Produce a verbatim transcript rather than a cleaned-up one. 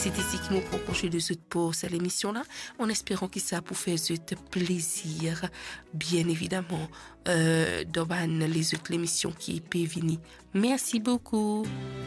c'est ici qui nous propose de cette pour cette émission-là, en espérant que ça pour faire ce plaisir, bien évidemment, euh, dans les autres émissions qui peuvent venir. Merci beaucoup.